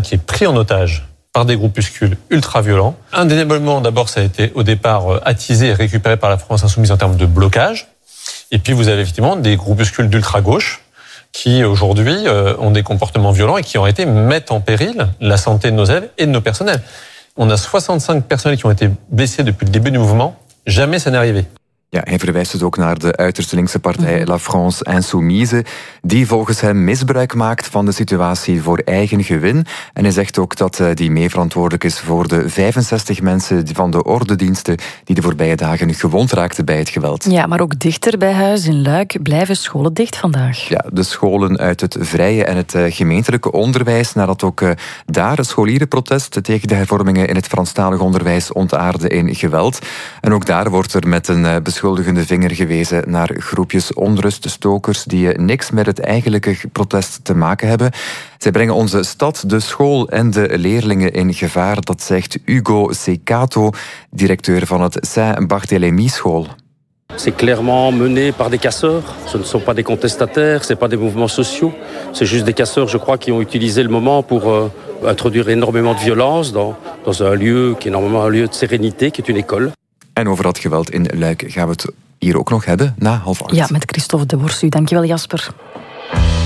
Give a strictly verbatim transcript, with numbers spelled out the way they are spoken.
qui est pris en otage par des groupuscules ultra-violents. Un démembrement, d'abord, ça a été au départ attisé et récupéré par la France insoumise en termes de blocage. Et puis vous avez effectivement des groupuscules d'ultra-gauche qui, aujourd'hui, ont des comportements violents et qui, en réalité, mettent en péril la santé de nos élèves et de nos personnels. On a soixante-cinq personnels qui ont été blessés depuis le début du mouvement. Jamais ça n'est arrivé. Ja, hij verwijst dus ook naar de uiterste linkse partij La France Insoumise, die volgens hem misbruik maakt van de situatie voor eigen gewin. En hij zegt ook dat die meeverantwoordelijk is voor de vijfenzestig mensen van de ordediensten die de voorbije dagen gewond raakten bij het geweld. Ja, maar ook dichter bij huis in Luik blijven scholen dicht vandaag. Ja, de scholen uit het vrije en het gemeentelijke onderwijs, nadat ook daar scholierenprotest tegen de hervormingen in het Franstalig onderwijs ontaarde in geweld. En ook daar wordt er met een beschuldigende vinger gewezen naar groepjes onruststokers die niks met het eigenlijke protest te maken hebben. Zij brengen onze stad, de school en de leerlingen in gevaar. Dat zegt Hugo Secato, directeur van het Saint-Barthélemy-school. C'est clairement mené par des casseurs. Ce ne sont pas des contestataires, ce n'est pas des mouvements sociaux. C'est juste des casseurs, je crois, qui ont utilisé le moment pour euh, introduire énormément de violence dans, dans un lieu qui est normalement un lieu de sérénité, qui est une école. En over dat geweld in Luik gaan we het hier ook nog hebben, na half acht. Ja, met Christophe de Borsu. Dankjewel, Jasper.